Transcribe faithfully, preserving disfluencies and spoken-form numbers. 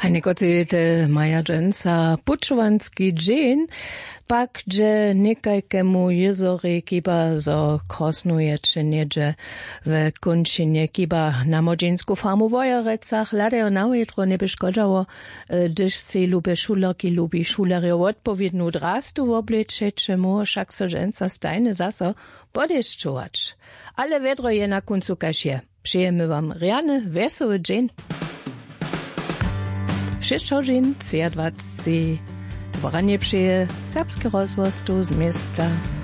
Hajnekoci te maja dżęca puczovanski dzień, pak dże niekajkemu jezori kiba zo krosnuje czy niedzie w kunčinie kiba na modzinsku farmu Wojerecach ladejo na jutro nie by szkodzało, gdyż si lubię szulerki, lubi szulerio odpowiednu drastu w oblicze, czemu wszak so dżęca stajne zaso podeszczować. Ale wedro je na kuncu każ je. Przyjemy wam riany, wesoły dzień. Šest hodin, dvacet. Dvoranje přeje serbský rozhlas tu z města.